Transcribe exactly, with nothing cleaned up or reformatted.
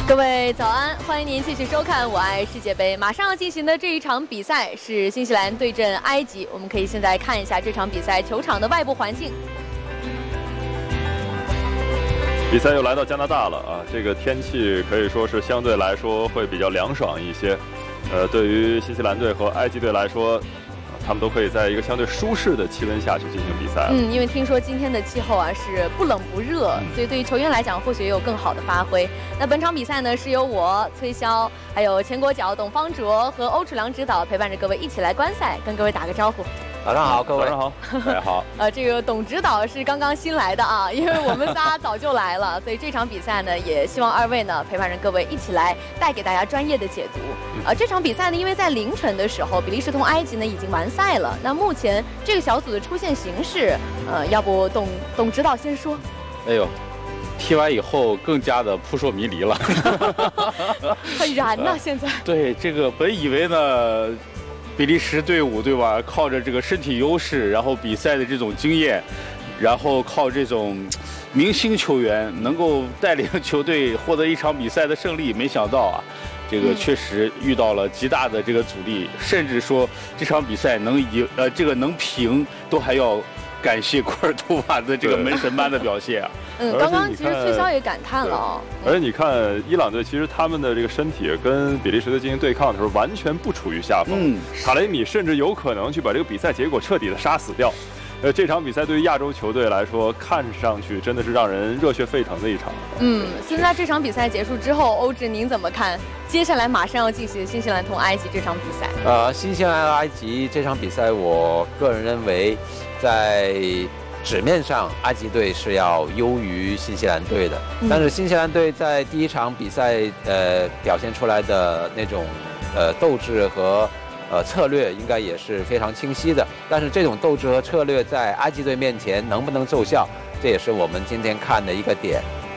各位早安，欢迎您继续收看《我爱世界杯》。马上要进行的这一场比赛是新西兰对阵埃及，我们可以现在看一下这场比赛球场的外部环境。 比赛又来到加拿大了啊，这个天气可以说是相对来说会比较凉爽一些。呃，对于新西兰队和埃及队来说，他们都可以在一个相对舒适的气温下去进行比赛。 嗯，因为听说今天的气候啊是不冷不热，嗯、所以对于球员来讲，或许也有更好的发挥。那本场比赛呢，是由我崔潇，还有前国脚董方卓和欧楚良指导陪伴着各位一起来观赛，跟各位打个招呼。 早上好，各位。 早上好，大家好。 呃，这个董指导是刚刚新来的啊，因为我们仨早就来了，所以这场比赛呢，也希望二位呢陪伴着各位一起来带给大家专业的解读。呃，这场比赛呢，因为在凌晨的时候，比利时同埃及呢已经完赛了。那目前这个小组的出现形势，呃，要不董董指导先说？ 哎呦，踢完以后更加的扑朔迷离了， 很燃呐、啊！现在对这个本以为呢。比利时队伍对吧？靠着这个身体优势，然后比赛的这种经验，然后靠这种明星球员能够带领球队获得一场比赛的胜利。没想到啊，这个确实遇到了极大的这个阻力，甚至说这场比赛能赢，呃，这个能平都还要感谢库尔图瓦的这个门神般的表现啊。 嗯，刚刚其实崔潇也感叹了哦。 而且你看，伊朗队其实他们的这个身体跟比利时队进行对抗的时候，完全不处于下风。嗯，塔雷米甚至有可能去把这个比赛结果彻底的杀死掉。呃，这场比赛对于亚洲球队来说，看上去真的是让人热血沸腾的一场。 嗯，现在这场比赛结束之后，欧志您怎么看？接下来马上要进行新西兰同埃及这场比赛。 呃，新西兰和埃及这场比赛，我个人认为，在纸面上，埃及队是要优于新西兰队的，但是新西兰队在第一场比赛呃表现出来的那种呃斗志和呃策略，应该也是非常清晰的。但是这种斗志和策略在埃及队面前能不能奏效，这也是我们今天看的一个点。